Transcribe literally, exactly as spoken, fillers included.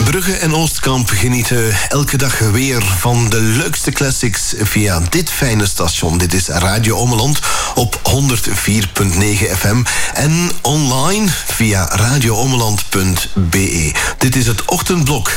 Brugge en Oostkamp genieten elke dag weer van de leukste classics via dit fijne station. Dit is Radio Ommeland op honderdvier komma negen F M en online via radio ommeland punt b e. Dit is het ochtendblok